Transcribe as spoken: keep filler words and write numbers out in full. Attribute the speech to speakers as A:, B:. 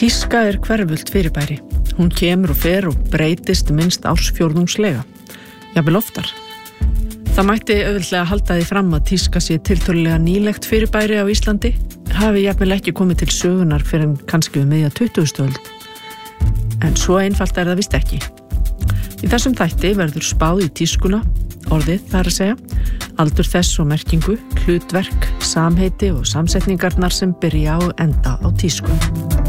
A: Tíska er hverfult fyrirbæri. Hún kemur og fer og breytist minnst ársfjórðungslega. Jafnvel oftar. Það mætti auðvitað halda því fram að tíska sé tiltölulega nýlegt fyrirbæri á Íslandi, hafi jafnvel ekki komið til sögunar fyrir en kannski við miðja tuttugustu öld. En svo einfalt er það víst ekki. Í þessum þætti verður spáð í tískuna, orðið þar að segja, aldur þess og merkingu, hlutverk, samheiti og samsetningarnar sem byrja og enda á tísku.